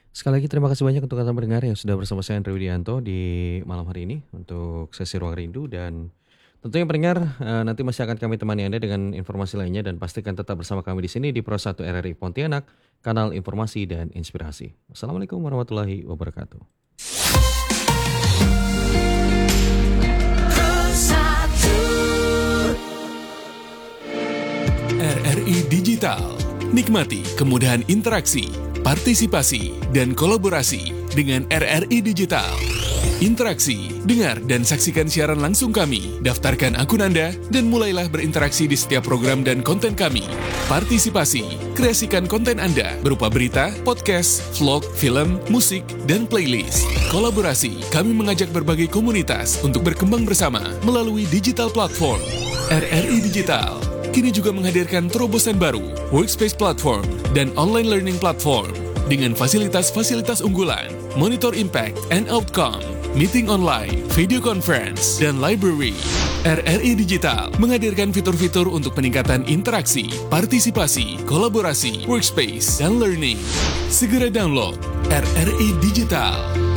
Sekali lagi terima kasih banyak untuk Anda pendengar yang sudah bersama saya Andre Widianto di malam hari ini untuk sesi Ruang Rindu dan tentunya pendengar nanti masih akan kami temani Anda dengan informasi lainnya dan pastikan tetap bersama kami di sini di Pro 1 RRI Pontianak, kanal informasi dan inspirasi. Wassalamualaikum warahmatullahi wabarakatuh. RRI Digital. Nikmati kemudahan interaksi, partisipasi, dan kolaborasi dengan RRI Digital. Interaksi, dengar dan saksikan siaran langsung kami, daftarkan akun Anda, dan mulailah berinteraksi di setiap program dan konten kami. Partisipasi, kreasikan konten Anda berupa berita, podcast, vlog, film, musik, dan playlist. Kolaborasi, kami mengajak berbagai komunitas untuk berkembang bersama melalui digital platform. RRI Digital kini juga menghadirkan terobosan baru, workspace platform, dan online learning platform dengan fasilitas-fasilitas unggulan, monitor impact and outcome, meeting online, video conference, dan library. RRI Digital menghadirkan fitur-fitur untuk peningkatan interaksi, partisipasi, kolaborasi, workspace, dan learning. Segera download RRI Digital.